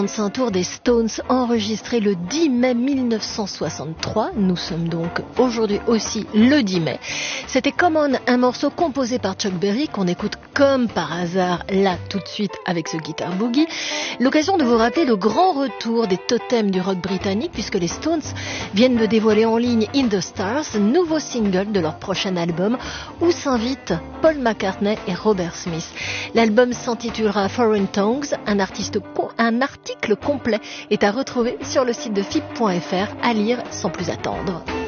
C'est un tour des Stones enregistré le 10 mai 1963. Nous sommes donc aujourd'hui aussi le 10 mai. C'était Common, un morceau composé par Chuck Berry qu'on écoute comme par hasard là tout de suite avec ce guitar boogie. L'occasion de vous rappeler le grand retour des totems du rock britannique puisque les Stones viennent de dévoiler en ligne In the Stars, nouveau single de leur prochain album où s'invitent Paul McCartney et Robert Smith. L'album s'intitulera Foreign Tongues, un article complet est à retrouver sur le site de FIP.fr, à lire sans plus attendre.